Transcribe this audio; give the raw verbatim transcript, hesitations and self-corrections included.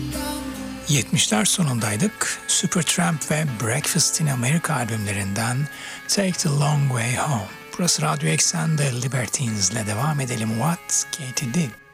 yetmişler sonundaydık. Supertramp ve Breakfast in America albümlerinden Take the Long Way Home. Burası Radyo Eksen'de Libertines'le devam edelim. What Katie Did.